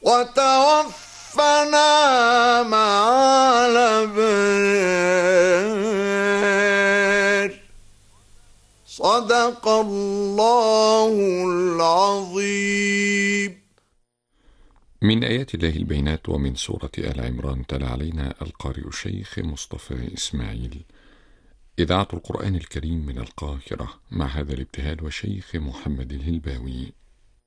وتوفنا مع الأبرار. صدق الله العظيم. من آيات الله البينات ومن سورة آل عمران تلا علينا القارئ الشيخ مصطفى إسماعيل. إذاعة القرآن الكريم من القاهرة، مع هذا الابتهال وشيخ محمد الهلباوي.